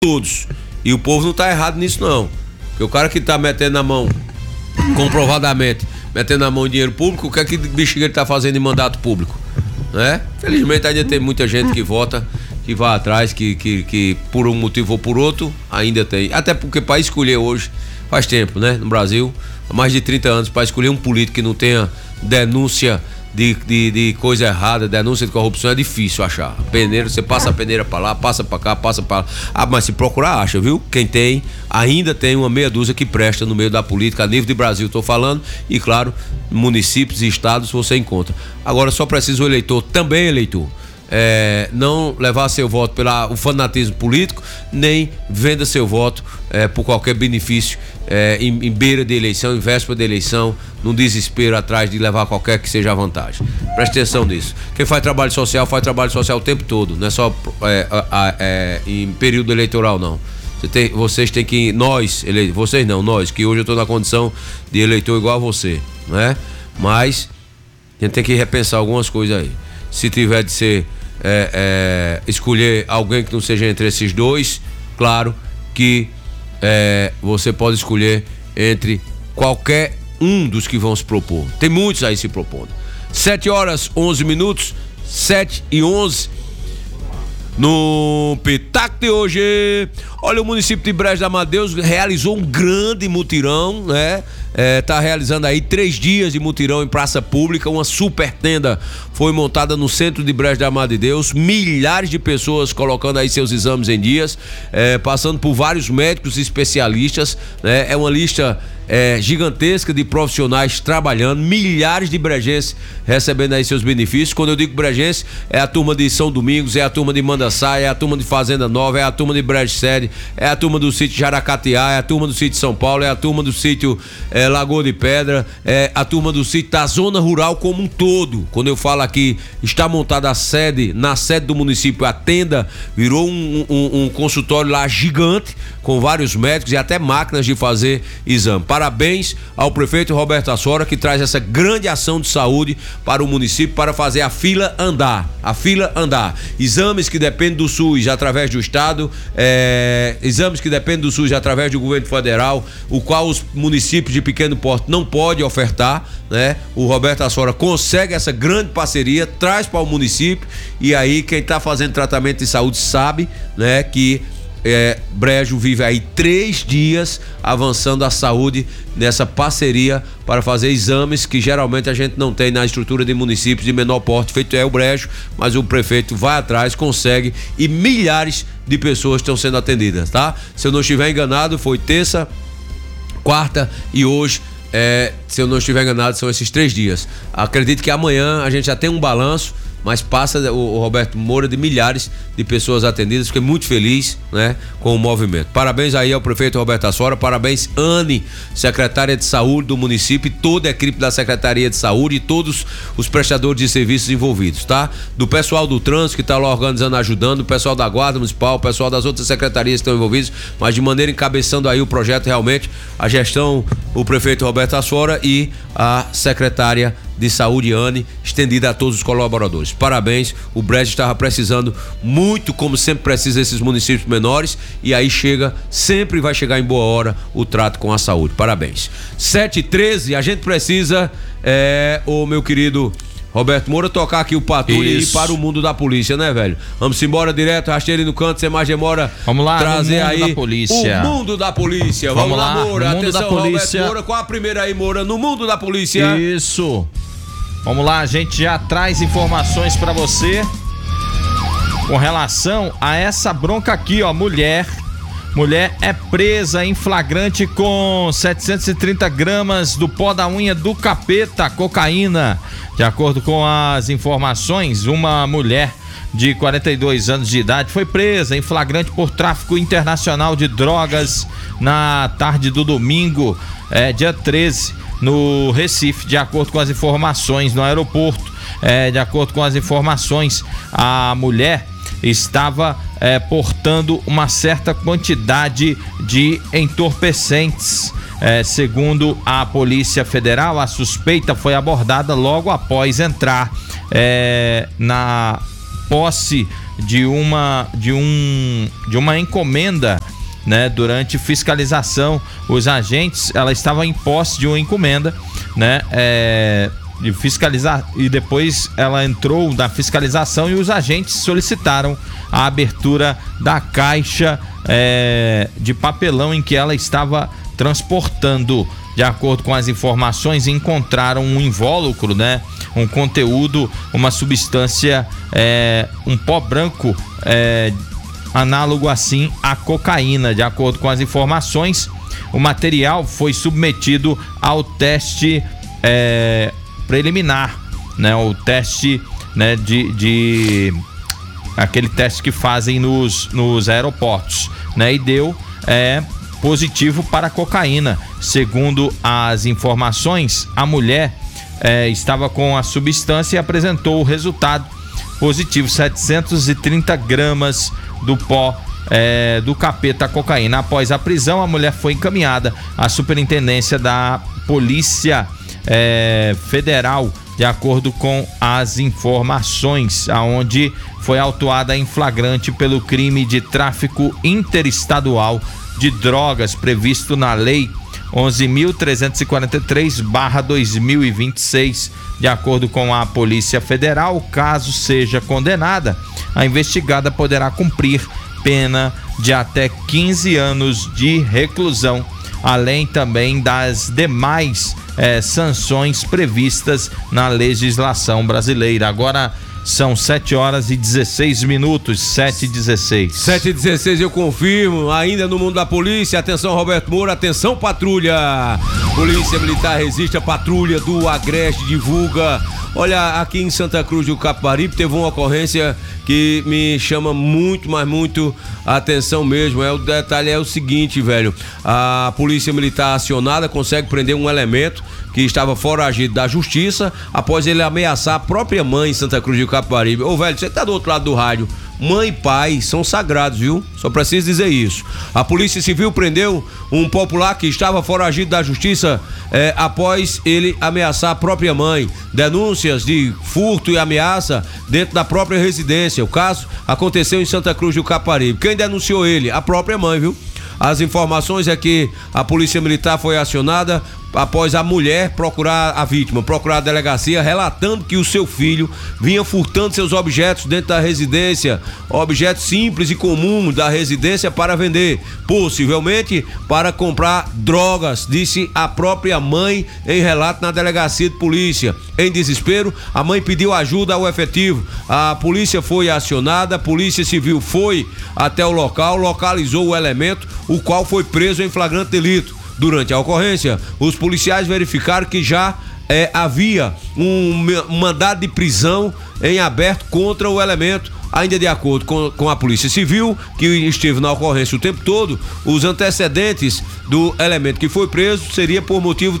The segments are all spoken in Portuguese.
todos. E o povo não tá errado nisso, não. Porque o cara que tá metendo na mão, comprovadamente, metendo na mão dinheiro público, o que é que bexiga ele tá fazendo em mandato público? Né? Felizmente ainda tem muita gente que vota, que vai atrás, que por um motivo ou por outro, ainda tem. Até porque para escolher hoje, faz tempo, né? No Brasil, há mais de 30 anos, para escolher um político que não tenha denúncia de coisa errada, denúncia de corrupção, é difícil achar. Peneira, você passa a peneira pra lá, passa pra cá, passa pra lá. Ah, mas se procurar, acha, viu? Quem tem, ainda tem uma meia dúzia que presta no meio da política, a nível de Brasil, tô falando, e claro, municípios e estados você encontra. Agora só precisa o eleitor, também eleitor, não levar seu voto pelo fanatismo político, nem venda seu voto por qualquer benefício em beira de eleição, em véspera de eleição, num desespero atrás de levar qualquer que seja a vantagem. Preste atenção nisso. Quem faz trabalho social o tempo todo, não é só em período eleitoral, não. Vocês têm que, vocês não, nós, que hoje eu estou na condição de eleitor igual a você, não é? Mas a gente tem que repensar algumas coisas aí. Se tiver de ser escolher alguém que não seja entre esses dois, claro que você pode escolher entre qualquer um dos que vão se propor. Tem muitos aí se propondo. 7h11, 7h11. No Pitaco de hoje, olha, o município de Brejo de Amadeus realizou um grande mutirão, né? Tá realizando aí 3 dias de mutirão em praça pública. Uma super tenda foi montada no centro de Brejo de Amadeus, milhares de pessoas colocando aí seus exames em dias, passando por vários médicos e especialistas, né? É uma lista gigantesca de profissionais trabalhando, milhares de brejenses recebendo aí seus benefícios. Quando eu digo brejense, é a turma de São Domingos, é a turma de Mandaçaia, é a turma de Fazenda Nova, é a turma de Brejo Sede, é a turma do sítio Jaracatiá, é a turma do sítio São Paulo, é a turma do sítio Lagoa de Pedra, é a turma do sítio da zona rural como um todo. Quando eu falo aqui, está montada a sede, na sede do município, a tenda virou um consultório lá gigante, com vários médicos e até máquinas de fazer exame. Parabéns ao prefeito Roberto Assora, que traz essa grande ação de saúde para o município, para fazer a fila andar. Exames que dependem do SUS através do estado, exames que dependem do SUS através do governo federal, o qual os municípios de pequeno porte não podem ofertar, né? O Roberto Assora consegue essa grande parceria, traz para o município, e aí quem está fazendo tratamento de saúde sabe, né, que Brejo vive aí 3 dias avançando a saúde nessa parceria para fazer exames que geralmente a gente não tem na estrutura de municípios de menor porte, feito o Brejo, mas o prefeito vai atrás, consegue, e milhares de pessoas estão sendo atendidas, tá? Se eu não estiver enganado, foi terça, quarta e hoje, se eu não estiver enganado, são esses 3 dias. Acredito que amanhã a gente já tem um balanço, mas passa o Roberto Moura de milhares de pessoas atendidas. Fiquei muito feliz, né, com o movimento. Parabéns aí ao prefeito Roberto Assora, parabéns Anne, secretária de saúde do município, e toda a equipe da Secretaria de Saúde e todos os prestadores de serviços envolvidos, tá? Do pessoal do trânsito que tá lá organizando, ajudando, o pessoal da Guarda Municipal, o pessoal das outras secretarias que estão envolvidos, mas de maneira encabeçando aí o projeto, realmente, a gestão, o prefeito Roberto Assora e a secretária de saúde, Anne, estendida a todos os colaboradores. Parabéns, o Brejo estava precisando muito, como sempre precisa esses municípios menores, e aí sempre vai chegar em boa hora o trato com a saúde. Parabéns. 7h13, a gente precisa, o meu querido Roberto Moura, tocar aqui o patrulha e ir para o mundo da polícia, né, velho? Vamos embora direto, rasteiro no canto, sem mais demora. Vamos lá, trazer aí da polícia. O mundo da polícia. Vamos lá, Moura. Atenção, Roberto Moura, qual a primeira aí, Moura? No mundo da polícia. Isso. Vamos lá, a gente já traz informações pra você com relação a essa bronca aqui, ó. Mulher é presa em flagrante com 730 gramas do pó da unha do capeta, cocaína. De acordo com as informações, uma mulher de 42 anos de idade foi presa em flagrante por tráfico internacional de drogas na tarde do domingo, dia 13, no Recife, de acordo com as informações no aeroporto. De acordo com as informações, a mulher estava portando uma certa quantidade de entorpecentes. Segundo a Polícia Federal, a suspeita foi abordada logo após entrar posse de uma encomenda, né? Durante fiscalização, os agentes, ela estava em posse de uma encomenda, né? De fiscalizar, e depois ela entrou na fiscalização e os agentes solicitaram a abertura da caixa de papelão em que ela estava transportando. De acordo com as informações, encontraram um invólucro, né? Um conteúdo, uma substância, um pó branco, análogo assim à cocaína. De acordo com as informações, o material foi submetido ao teste preliminar, né? O teste, né, de aquele teste que fazem nos aeroportos, né? E deu positivo para cocaína. Segundo as informações, a mulher estava com a substância e apresentou o resultado positivo: 730 gramas do pó do capeta cocaína. Após a prisão, a mulher foi encaminhada à Superintendência da Polícia Federal, de acordo com as informações, aonde foi autuada em flagrante pelo crime de tráfico interestadual de drogas previsto na Lei 11.343/2026. De acordo com a Polícia Federal, caso seja condenada, a investigada poderá cumprir pena de até 15 anos de reclusão, além também das demais sanções previstas na legislação brasileira. Agora são 7h16, 7h16. 7h16, eu confirmo, ainda no mundo da polícia. Atenção, Roberto Moura, atenção, patrulha. Polícia Militar resiste à patrulha do Agreste, divulga. Olha, aqui em Santa Cruz do Capibaribe teve uma ocorrência que me chama muito, mas muito a atenção mesmo. O detalhe é o seguinte, velho: a Polícia Militar acionada consegue prender um elemento que estava foragido da justiça após ele ameaçar a própria mãe em Santa Cruz do Capibaribe. Ô, velho, você tá do outro lado do rádio. Mãe e pai são sagrados, viu? Só preciso dizer isso. A Polícia Civil prendeu um popular que estava foragido da justiça após ele ameaçar a própria mãe. Denúncias de furto e ameaça dentro da própria residência. O caso aconteceu em Santa Cruz do Capibaribe. Quem denunciou ele? A própria mãe, viu? As informações é que a Polícia Militar foi acionada após a mulher procurar a vítima, procurar a delegacia, relatando que o seu filho vinha furtando seus objetos dentro da residência, objetos simples e comuns da residência para vender, possivelmente para comprar drogas, disse a própria mãe em relato na delegacia de polícia. Em desespero, a mãe pediu ajuda ao efetivo. A polícia foi acionada, a Polícia Civil foi até o local, localizou o elemento, o qual foi preso em flagrante delito. Durante a ocorrência, os policiais verificaram que já havia um mandado de prisão em aberto contra o elemento. Ainda de acordo com a Polícia Civil, que esteve na ocorrência o tempo todo, os antecedentes do elemento que foi preso é por motivo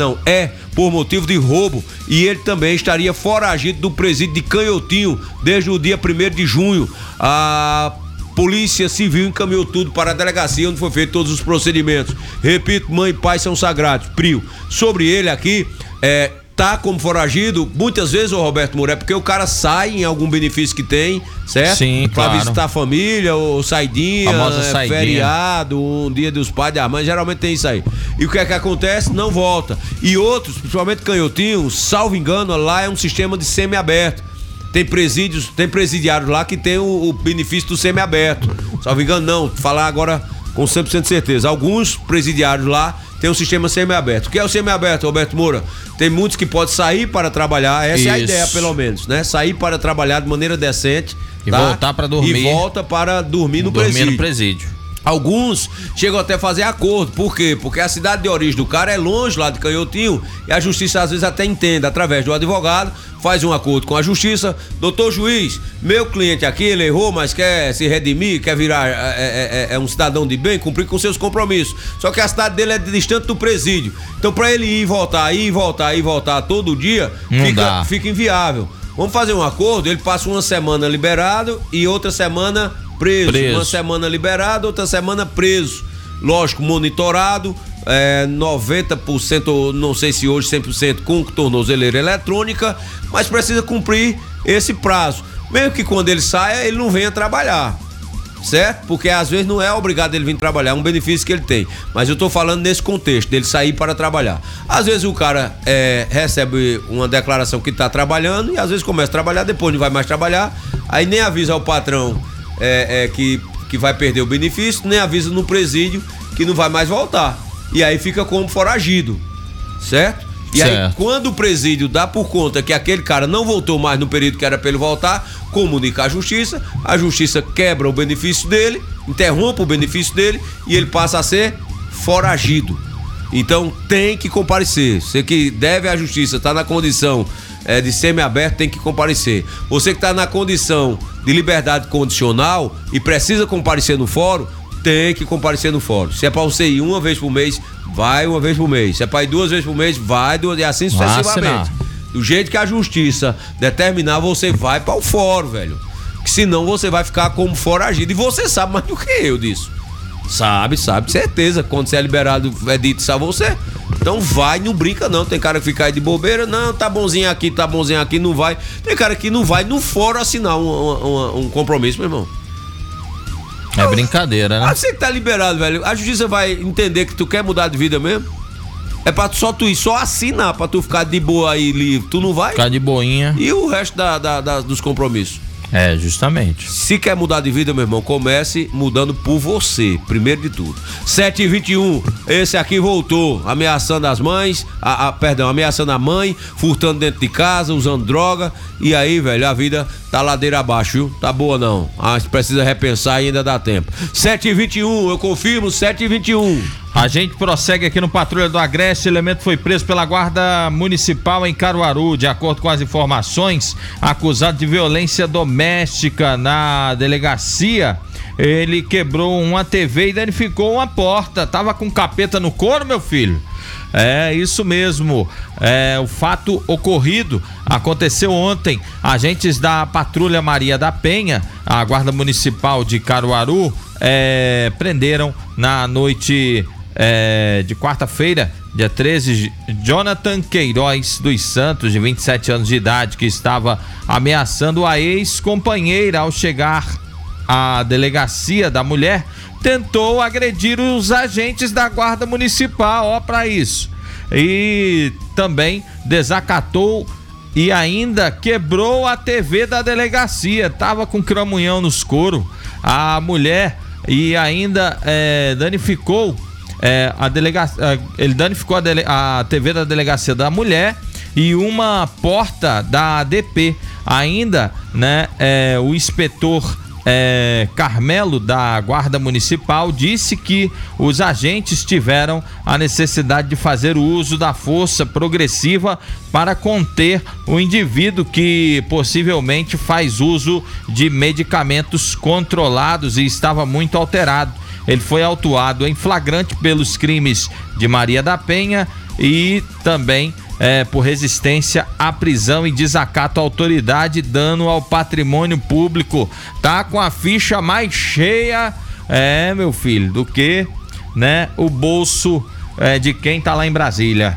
de roubo, e ele também estaria foragido do presídio de Canhotinho desde o dia 1º de junho. A Polícia Civil encaminhou tudo para a delegacia onde foi feito todos os procedimentos. Repito, mãe e pai são sagrados. Prio. Sobre ele aqui, tá como foragido, muitas vezes, ô Roberto Moura, porque o cara sai em algum benefício que tem, certo? Sim, pra claro. visitar a família, ou saidinha, feriado, um dia dos pais da mãe, geralmente tem isso aí. E o que é que acontece? Não volta. E outros, principalmente Canhotinho, salvo engano, lá é um sistema de semiaberto. Tem presidiários lá que tem o benefício do semiaberto. Salvo engano, não, falar agora com 100% de certeza. Alguns presidiários lá tem um sistema semiaberto. O que é o semiaberto, Roberto Moura? Tem muitos que podem sair para trabalhar, essa é a ideia pelo menos, né? Sair para trabalhar de maneira decente. E voltar para dormir. E volta para dormir no presídio. Alguns chegam até a fazer acordo. Por quê? Porque a cidade de origem do cara é longe lá de Canhotinho e a justiça às vezes até entende, através do advogado, faz um acordo com a justiça. Doutor juiz, meu cliente aqui, ele errou, mas quer se redimir, quer virar um cidadão de bem, cumprir com seus compromissos. Só que a cidade dele é distante do presídio. Então pra ele ir e voltar todo dia, fica inviável. Vamos fazer um acordo, ele passa uma semana liberado e outra semana preso. Uma semana liberado, outra semana preso. Lógico, monitorado, 90%, não sei se hoje 100% com tornozeleira eletrônica, mas precisa cumprir esse prazo. Mesmo que quando ele saia, ele não venha trabalhar, certo? Porque às vezes não é obrigado ele vir trabalhar, é um benefício que ele tem. Mas eu tô falando nesse contexto, dele sair para trabalhar. Às vezes o cara recebe uma declaração que tá trabalhando e às vezes começa a trabalhar, depois não vai mais trabalhar, aí nem avisa ao patrão que vai perder o benefício, nem avisa no presídio que não vai mais voltar. E aí fica como foragido, certo? E aí, quando o presídio dá por conta que aquele cara não voltou mais no período que era pra ele voltar, comunica à justiça, a justiça quebra o benefício dele, interrompe o benefício dele e ele passa a ser foragido. Então tem que comparecer. Você que deve à justiça, tá na condição de semiaberto, tem que comparecer. Você que tá na condição de liberdade condicional e precisa comparecer no fórum, tem que comparecer no fórum. Se é pra você ir uma vez por mês, vai uma vez por mês. Se é pra ir 2 vezes por mês, vai 2, e assim sucessivamente. Do jeito que a justiça determinar, você vai para o fórum, velho. Que senão você vai ficar como foragido. E você sabe mais do que eu disso. Sabe, certeza. Quando você é liberado, é dito isso a você. Então vai, não brinca não. Tem cara que fica aí de bobeira, não, tá bonzinho aqui, não vai. Tem cara que não vai no fórum assinar um compromisso, meu irmão. É brincadeira, né? Você que tá liberado, velho, a justiça vai entender que tu quer mudar de vida mesmo? É pra só tu ir, só assinar pra tu ficar de boa aí livre. Tu não vai? Ficar de boinha. E o resto dos compromissos? É, justamente. Se quer mudar de vida, meu irmão, comece mudando por você, primeiro de tudo. 7h21, esse aqui voltou, ameaçando as mães, ameaçando a mãe, furtando dentro de casa, usando droga. E aí, velho, a vida tá ladeira abaixo, viu? Tá boa não. Mas precisa repensar e ainda dá tempo. 7h21, eu confirmo, 7h21. A gente prossegue aqui no Patrulha do Agreste. O elemento foi preso pela Guarda Municipal em Caruaru. De acordo com as informações, acusado de violência doméstica na delegacia, ele quebrou uma TV e danificou uma porta. Tava com capeta no couro, meu filho? É isso mesmo. O fato ocorrido aconteceu ontem. Agentes da Patrulha Maria da Penha, a Guarda Municipal de Caruaru, prenderam na noite de quarta-feira, dia 13, Jonathan Queiroz dos Santos, de 27 anos de idade, que estava ameaçando a ex-companheira. Ao chegar à delegacia da mulher, tentou agredir os agentes da Guarda Municipal, ó pra isso. E também desacatou e ainda quebrou a TV da delegacia. Tava com cramunhão nos couro a mulher e ainda danificou ele danificou a TV da delegacia da mulher e uma porta da ADP. Ainda, né, o inspetor Carmelo da Guarda Municipal disse que os agentes tiveram a necessidade de fazer uso da força progressiva para conter o indivíduo que possivelmente faz uso de medicamentos controlados e estava muito alterado. Ele foi autuado em flagrante pelos crimes de Maria da Penha e também por resistência à prisão e desacato à autoridade, dano ao patrimônio público. Tá com a ficha mais cheia, meu filho, do que, né, o bolso de quem tá lá em Brasília.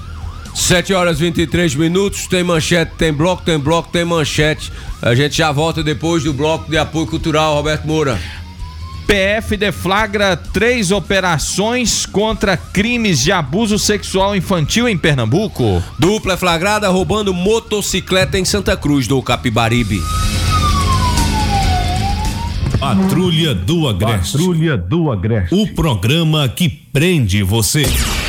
7h23, tem manchete, tem bloco, tem manchete. A gente já volta depois do bloco de apoio cultural, Roberto Moura. PF deflagra 3 operações contra crimes de abuso sexual infantil em Pernambuco. Dupla é flagrada roubando motocicleta em Santa Cruz do Capibaribe. Patrulha do Agreste. O programa que prende você.